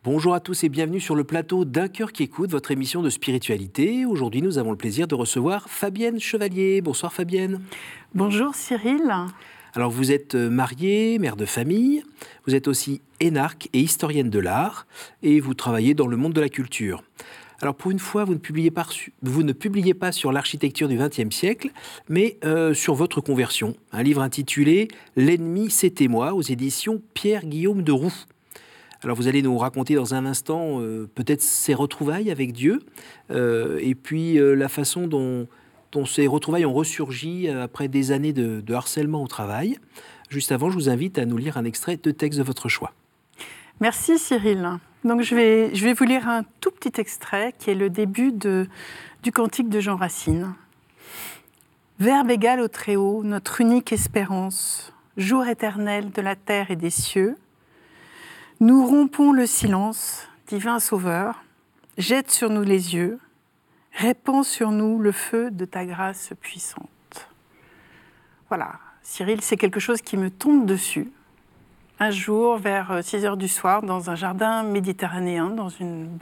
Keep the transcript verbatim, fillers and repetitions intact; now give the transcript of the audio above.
Bonjour à tous et bienvenue sur le plateau d'Un cœur qui écoute, votre émission de spiritualité. Aujourd'hui, nous avons le plaisir de recevoir Fabienne Chevalier. Bonsoir Fabienne. Bonjour Cyril. Alors vous êtes mariée, mère de famille, vous êtes aussi énarque et historienne de l'art et vous travaillez dans le monde de la culture. Alors pour une fois, vous ne publiez pas, vous ne publiez pas sur l'architecture du vingtième siècle, mais euh, sur votre conversion. Un livre intitulé « L'ennemi, c'était moi » aux éditions Pierre-Guillaume de Roux. Alors vous allez nous raconter dans un instant euh, peut-être ces retrouvailles avec Dieu euh, et puis euh, la façon dont, dont ces retrouvailles ont ressurgi après des années de, de harcèlement au travail. Juste avant, je vous invite à nous lire un extrait de texte de votre choix. Merci Cyril. Donc je vais, je vais vous lire un tout petit extrait qui est le début de, du cantique de Jean Racine. Verbe égal au Très-Haut, notre unique espérance, jour éternel de la terre et des cieux, nous rompons le silence, divin Sauveur, jette sur nous les yeux, répand sur nous le feu de ta grâce puissante. Voilà, Cyril, c'est quelque chose qui me tombe dessus. Un jour, vers six heures du soir, dans un jardin méditerranéen, dans une belle